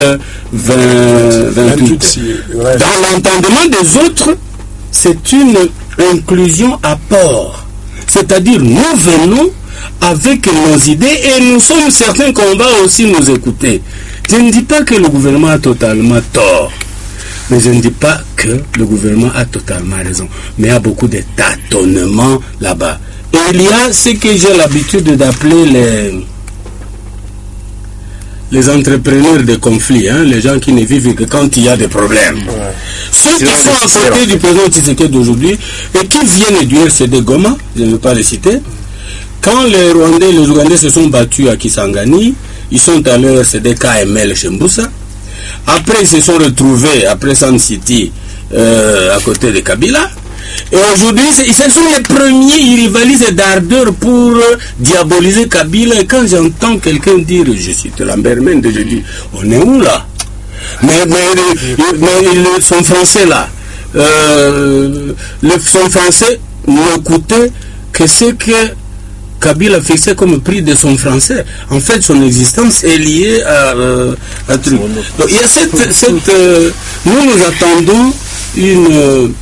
2028. Dans l'entendement des autres, c'est une inclusion à part. C'est-à-dire, nous venons avec nos idées et nous sommes certains qu'on va aussi nous écouter. Je ne dis pas que le gouvernement a totalement tort, mais je ne dis pas que le gouvernement a totalement raison. Mais il y a beaucoup de tâtonnements là-bas. Et il y a ce que j'ai l'habitude d'appeler les entrepreneurs de conflit, les gens qui ne vivent que quand il y a des problèmes. Ouais. Ceux qui sont à côté du président Tshisekedi d'aujourd'hui et qui viennent du RCD Goma, je ne veux pas les citer, quand les Ougandais se sont battus à Kisangani, ils sont allés au RCD KML chez Mboussa. Après, ils se sont retrouvés, après Sun City, à côté de Kabila. Et aujourd'hui, ce sont les premiers, ils rivalisent d'ardeur pour diaboliser Kabila. Et quand j'entends quelqu'un dire, je cite Lambert Mende, je dis, on est où là? Mais son français là, son français ne coûtait que ce que Kabila fixait comme prix de son français. En fait, son existence est liée à truc. Donc, il y a nous attendons une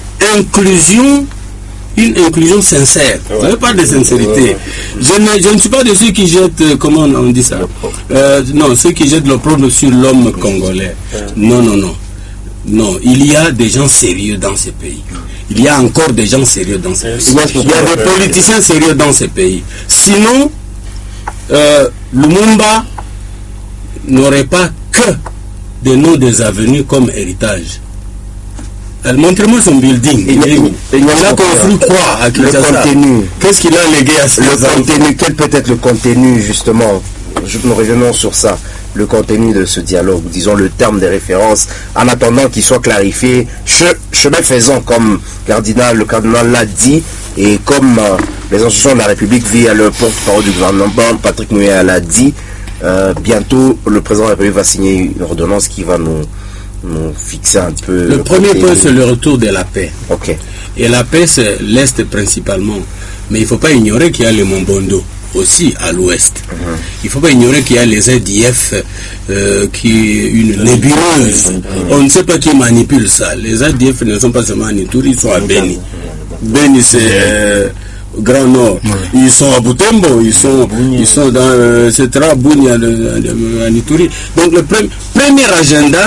inclusion sincère. Je ne veux pas de sincérité. Je ne suis pas de ceux qui jettent, comment on dit ça, non, ceux qui jettent l'opprobre sur l'homme congolais. Non, il y a des gens sérieux dans ce pays. Il y a encore des gens sérieux dans ce pays. Il y a des politiciens sérieux dans ce pays. Sinon, Lumumba n'aurait pas que des noms des avenues comme héritage. Montrez-moi son building. Il a construit quoi à Kinshasa? Qu'est-ce qu'il a légué à ses contenu? Quel peut être le contenu, justement? Nous revenons sur ça. Le contenu de ce dialogue, disons le terme de référence, en attendant qu'il soit clarifié, chemin faisant, comme le cardinal l'a dit, et comme les institutions de la République via le porte-parole du gouvernement, Patrick Mouya l'a dit, bientôt le président de la République va signer une ordonnance qui va nous fixer un peu... Le premier point, c'est le retour de la paix. Ok. Et la paix, c'est l'Est principalement. Mais il ne faut pas ignorer qu'il y a le Mont-Bondo aussi à l'ouest. Il ne faut pas ignorer qu'il y a les ADF qui est une nébuleuse. On ne sait pas qui manipule ça. Les ADF ne sont pas seulement à Ituri, ils sont à Beni. Beni, c'est Grand Nord. Ils sont à Butembo, ils sont dans Cetra, Bunia, à Ituri. Donc le premier agenda,